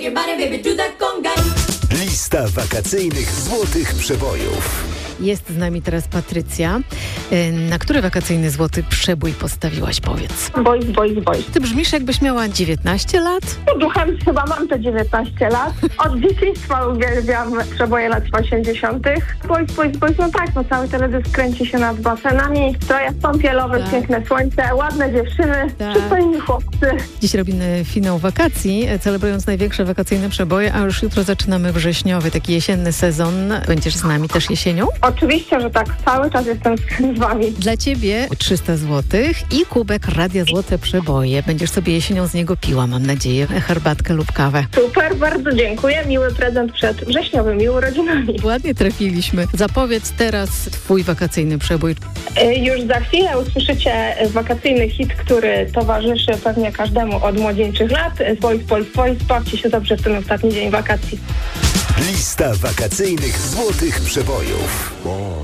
Lista wakacyjnych złotych przebojów. Jest z nami teraz Patrycja. Na który wakacyjny złoty przebój postawiłaś, powiedz? Boys. Ty brzmisz, jakbyś miała 19 lat? Duchem chyba mam te 19 lat. Od dzieciństwa uwielbiam przeboje lat 80. Boys, no tak, no cały teledysk kręci się nad basenami, stroje kąpielowe, Tak. Piękne słońce, ładne dziewczyny, Tak. przystojni chłopcy. Dziś robimy finał wakacji, celebrując największe wakacyjne przeboje, a już jutro zaczynamy wrześniowy, taki jesienny sezon. Będziesz z nami też jesienią? Oczywiście, że tak, cały czas jestem z wami. Dla Ciebie 300 zł i kubek Radia Złote Przeboje. Będziesz sobie jesienią z niego piła, mam nadzieję, herbatkę lub kawę. Super, bardzo dziękuję. Miły prezent przed wrześniowymi urodzinami. Ładnie trafiliśmy. Zapowiedz teraz Twój wakacyjny przebój. Już za chwilę usłyszycie wakacyjny hit, który towarzyszy pewnie każdemu od młodzieńczych lat. Boys. Bawcie się dobrze w ten ostatni dzień wakacji. Lista wakacyjnych złotych przebojów.